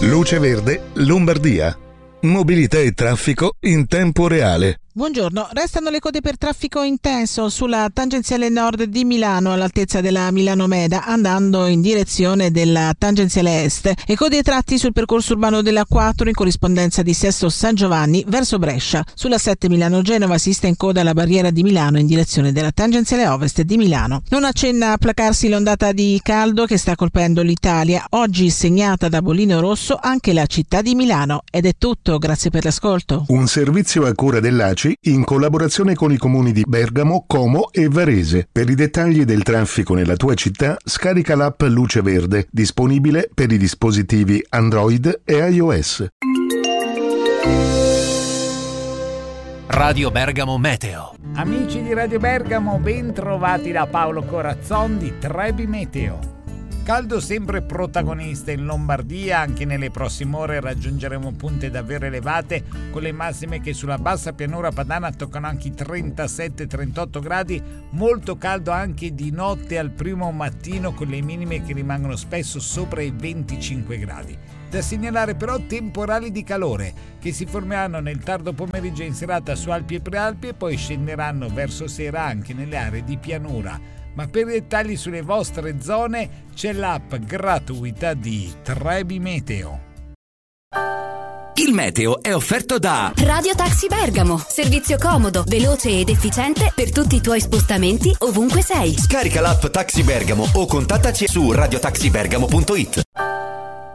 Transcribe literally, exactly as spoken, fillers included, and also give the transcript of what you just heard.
Luce Verde Lombardia. Mobilità e traffico in tempo reale. Buongiorno, restano le code per traffico intenso sulla tangenziale nord di Milano all'altezza della Milano Meda andando in direzione della tangenziale est e code ai tratti sul percorso urbano della quattro in corrispondenza di Sesto San Giovanni verso Brescia. Sulla sette Milano-Genova si sta in coda alla barriera di Milano in direzione della tangenziale ovest di Milano. Non accenna a placarsi l'ondata di caldo che sta colpendo l'Italia, oggi segnata da bollino rosso anche la città di Milano. Ed è tutto, grazie per l'ascolto. Un servizio a cura dell'A C I in collaborazione con i comuni di Bergamo, Como e Varese. Per i dettagli del traffico nella tua città, scarica l'app Luce Verde, disponibile per i dispositivi Android e iOS. Radio Bergamo Meteo. Amici di Radio Bergamo, ben trovati da Paolo Corazzon di Trebi Meteo. Caldo sempre protagonista in Lombardia, anche nelle prossime ore raggiungeremo punte davvero elevate con le massime che sulla bassa pianura padana toccano anche i trentasette trentotto gradi, molto caldo anche di notte al primo mattino con le minime che rimangono spesso sopra i venticinque gradi. Da segnalare però temporali di calore che si formeranno nel tardo pomeriggio in serata su Alpi e Prealpi e poi scenderanno verso sera anche nelle aree di pianura. Ma per i dettagli sulle vostre zone c'è l'app gratuita di Trebi Meteo. Il meteo è offerto da Radio Taxi Bergamo, servizio comodo, veloce ed efficiente per tutti i tuoi spostamenti ovunque sei. Scarica l'app Taxi Bergamo o contattaci su radiotaxibergamo punto it.